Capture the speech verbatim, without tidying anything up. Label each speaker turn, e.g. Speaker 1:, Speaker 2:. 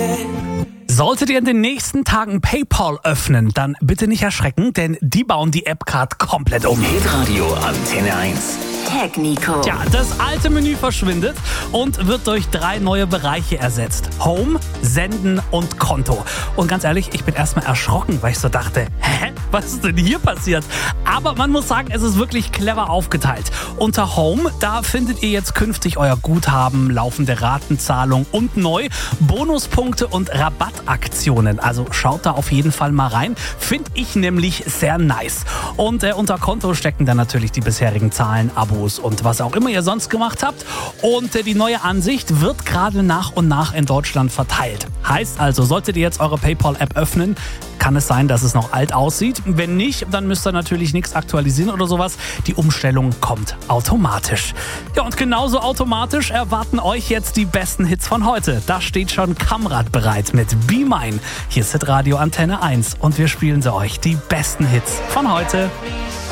Speaker 1: Solltet ihr in den nächsten Tagen PayPal öffnen, dann bitte nicht erschrecken, denn die bauen die App gerade komplett um.
Speaker 2: Hitradio Antenne eins.
Speaker 3: Tag Nico.
Speaker 1: Tja, das alte Menü verschwindet und wird durch drei neue Bereiche ersetzt. Home, Senden und Konto. Und ganz ehrlich, ich bin erstmal erschrocken, weil ich so dachte, hä, was ist denn hier passiert? Aber man muss sagen, es ist wirklich clever aufgeteilt. Unter Home, da findet ihr jetzt künftig euer Guthaben, laufende Ratenzahlung und neu Bonuspunkte und Rabattaktionen. Also schaut da auf jeden Fall mal rein. Finde ich nämlich sehr nice. Und äh, unter Konto stecken dann natürlich die bisherigen Zahlen, Abos und was auch immer ihr sonst gemacht habt. Und äh, die neue Ansicht wird gerade nach und nach in Deutschland verteilt. Heißt also, solltet ihr jetzt eure PayPal-App öffnen, kann es sein, dass es noch alt aussieht. Wenn nicht, dann müsst ihr natürlich nichts aktualisieren oder sowas. Die Umstellung kommt automatisch. Ja, und genauso automatisch erwarten euch jetzt die besten Hits von heute. Da steht schon Kamrat bereit mit Be Mine. Hier ist Hitradio Antenne eins und wir spielen sie euch, die besten Hits von heute.